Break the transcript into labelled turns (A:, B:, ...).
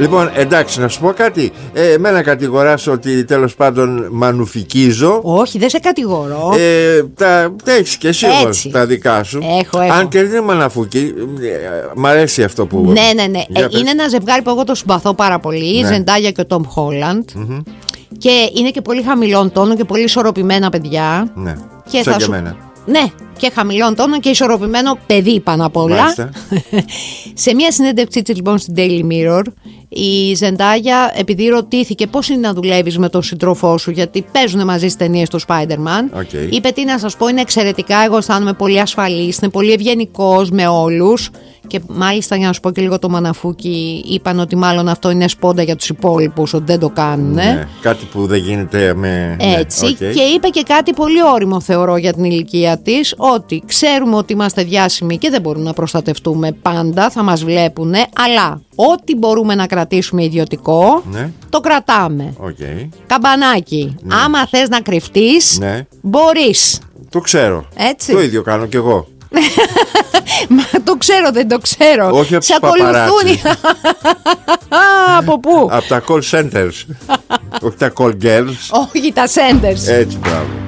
A: Λοιπόν, εντάξει, να σου πω κάτι. Εμένα κατηγοράς ότι τέλος πάντων μανουφικίζω.
B: Όχι, δεν σε κατηγορώ.
A: Τα έχεις και εσύ όμως τα δικά σου.
B: Έχω.
A: Αν και δεν είναι μαναφούκι, μ' αρέσει αυτό που.
B: Ναι. Είναι ένα ζευγάρι που εγώ το συμπαθώ πάρα πολύ. Η Ζεντάγια και ο Τόμ Χόλαντ. Και είναι και πολύ χαμηλών τόνων και πολύ ισορροπημένα παιδιά.
A: Ναι.
B: Και
A: σαν και εμένα.
B: Ναι, και χαμηλών τόνων και ισορροπημένο παιδί πάνω απ' όλα. Σε μια συνέντευξή της λοιπόν στην Daily Mirror, η Ζεντάγια, επειδή ρωτήθηκε πώς είναι να δουλεύεις με τον σύντροφό σου, γιατί παίζουν μαζί στις ταινίες του Spider-Man, είπε: τι να σας πω, είναι εξαιρετικά. Εγώ αισθάνομαι πολύ ασφαλής, είναι πολύ ευγενικός με όλους. Και μάλιστα, για να σου πω και λίγο το μαναφούκι, είπαν ότι μάλλον αυτό είναι σπόντα για τους υπόλοιπους, ότι δεν το κάνουν.
A: Ναι, κάτι που δεν γίνεται με.
B: Έτσι. Ναι, και είπε και κάτι πολύ όριμο, θεωρώ, για την ηλικία της, ότι ξέρουμε ότι είμαστε διάσημοι και δεν μπορούμε να προστατευτούμε πάντα, θα μας βλέπουν, αλλά ό,τι μπορούμε να κρατήσουμε ιδιωτικό, το κρατάμε. Καμπανάκι. Άμα θες να κρυφτείς, μπορείς.
A: Το ξέρω.
B: Έτσι.
A: Το ίδιο κάνω κι εγώ.
B: Μα το ξέρω, δεν το ξέρω.
A: Όχι από
B: σε ακολουθούν. Από πού?
A: Από τα call centers. Όχι τα call girls.
B: Όχι τα centers.
A: Έτσι, μπράβο.